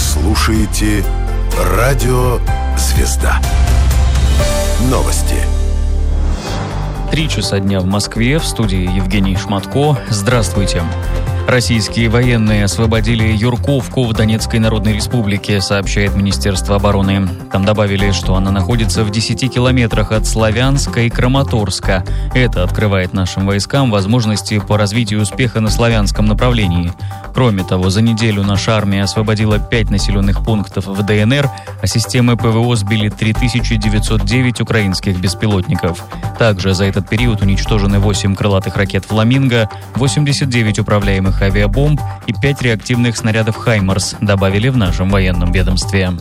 слушаете Радио Звезда. Новости. 3 часа дня в Москве. В студии Евгений Шматко. Здравствуйте. Российские военные освободили Юрковку в Донецкой Народной Республике, сообщает Министерство обороны. Там добавили, что она находится в 10 километрах от Славянска и Краматорска. Это открывает нашим войскам возможности по развитию успеха на славянском направлении. Кроме того, за неделю наша армия освободила 5 населенных пунктов в ДНР, а системы ПВО сбили 3909 украинских беспилотников. Также за этот период уничтожены 8 крылатых ракет «Фламинго», 89 управляемых авиабомб и 5 реактивных снарядов «Хаймарс», добавили в нашем военном ведомстве.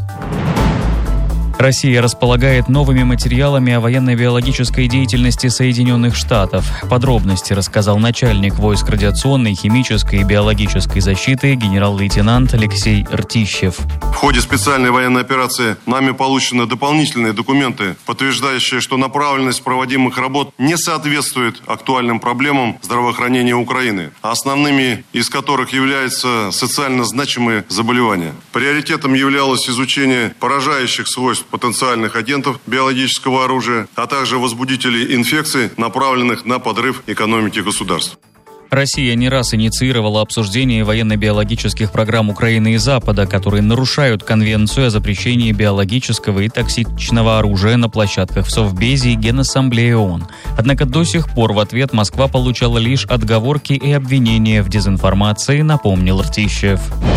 Россия располагает новыми материалами о военно-биологической деятельности Соединенных Штатов. Подробности рассказал начальник войск радиационной, химической и биологической защиты генерал-лейтенант Алексей Ртищев. В ходе специальной военной операции нами получены дополнительные документы, подтверждающие, что направленность проводимых работ не соответствует актуальным проблемам здравоохранения Украины, основными из которых являются социально значимые заболевания. Приоритетом являлось изучение поражающих свойств потенциальных агентов биологического оружия, а также возбудителей инфекций, направленных на подрыв экономики государств. Россия не раз инициировала обсуждение военно-биологических программ Украины и Запада, которые нарушают Конвенцию о запрещении биологического и токсичного оружия на площадках в Совбезе и Генассамблее ООН. Однако до сих пор в ответ Москва получала лишь отговорки и обвинения в дезинформации, напомнил Ртищев.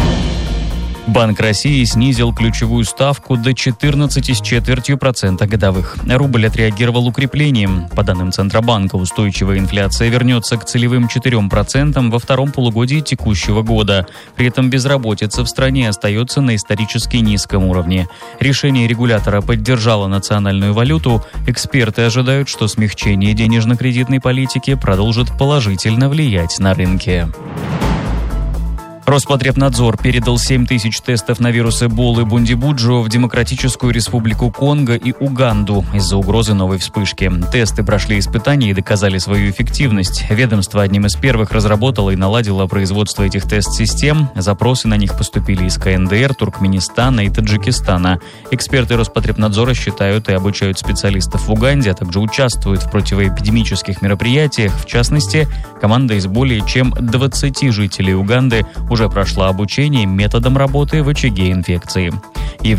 Банк России снизил ключевую ставку до 14,25% годовых. Рубль отреагировал укреплением. По данным Центробанка, устойчивая инфляция вернется к целевым 4% во втором полугодии текущего года. При этом безработица в стране остается на исторически низком уровне. Решение регулятора поддержало национальную валюту. Эксперты ожидают, что смягчение денежно-кредитной политики продолжит положительно влиять на рынки. Роспотребнадзор передал 7 тысяч тестов на вирус Эболы Бундибуджо в Демократическую Республику Конго и Уганду из-за угрозы новой вспышки. Тесты прошли испытания и доказали свою эффективность. Ведомство одним из первых разработало и наладило производство этих тест-систем. Запросы на них поступили из КНДР, Туркменистана и Таджикистана. Эксперты Роспотребнадзора считают и обучают специалистов в Уганде, а также участвуют в противоэпидемических мероприятиях. В частности, команда из более чем 20 жителей Уганды уже прошла обучение методам работы в очаге инфекции.